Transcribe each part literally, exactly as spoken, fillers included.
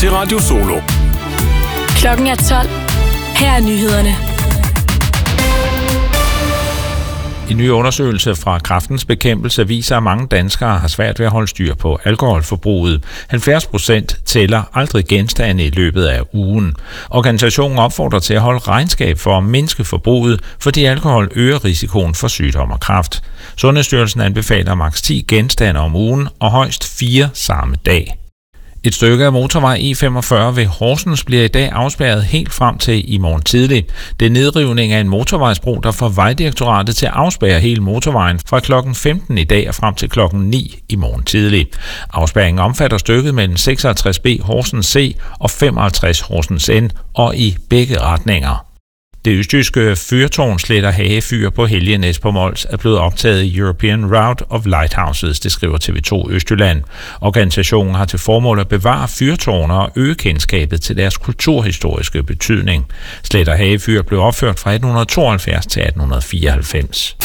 til Radio Solo. Klokken er tolv. Her er nyhederne. En ny undersøgelse fra Kræftens Bekæmpelse viser, at mange danskere har svært ved at holde styr på alkoholforbruget. halvfjerds procent tæller aldrig genstande i løbet af ugen. Organisationen opfordrer til at holde regnskab for at mindske forbruget, fordi alkohol øger risikoen for sygdom og kræft. Sundhedsstyrelsen anbefaler maks ti genstande om ugen og højst fire samme dag. Et stykke af motorvej E femogfyrre ved Horsens bliver i dag afspærret helt frem til i morgen tidlig. Det er nedrivning af en motorvejsbro, der får Vejdirektoratet til at afspærre hele motorvejen fra klokken femten i dag og frem til klokken ni i morgen tidlig. Afspærringen omfatter stykket mellem seksoghalvtreds B Horsens C og femoghalvtreds Horsens N og i begge retninger. Det østjyske fyrtårn Sletter Hage Fyr på Helgenæs på Mols er blevet optaget i European Route of Lighthouses, det skriver T V to Østjylland. Organisationen har til formål at bevare fyrtårne og øge kendskabet til deres kulturhistoriske betydning. Sletter Hage Fyr blev opført fra atten tooghalvfjerds til atten fireoghalvfems.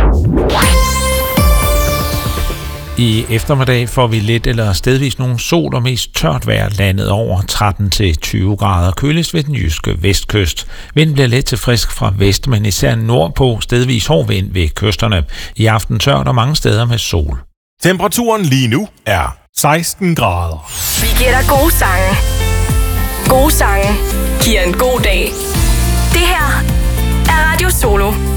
I eftermiddag får vi lidt eller stedvis nogle sol og mest tørt vejr landet over tretten til tyve grader. Køligst ved den jyske vestkyst. Vinden bliver let til frisk fra vest, men især nordpå stedvis hård vind ved kysterne. I aften tørt og mange steder med sol. Temperaturen lige nu er seksten grader. Vi giver dig gode sange. Gode sange giver en god dag. Det her er Radio Solo.